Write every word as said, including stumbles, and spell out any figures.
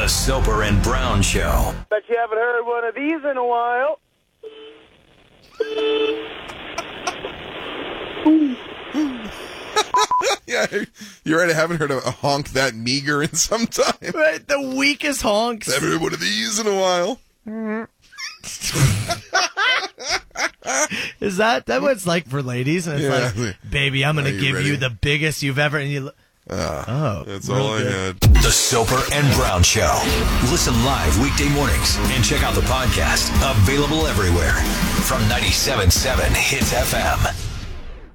The Soper and Brown Show. Bet you haven't heard one of these in a while. Yeah, you're right. I haven't heard a honk that meager in some time. Right, the weakest honks. I haven't heard one of these in a while. Is that that what it's like for ladies? And it's Yeah. like, baby, I'm going to Are you give ready? you the biggest you've ever... And you, Ah, oh, that's real all I good. had. The Soper and Brown Show. Listen live weekday mornings and check out the podcast. Available everywhere from ninety-seven point seven Hits F M.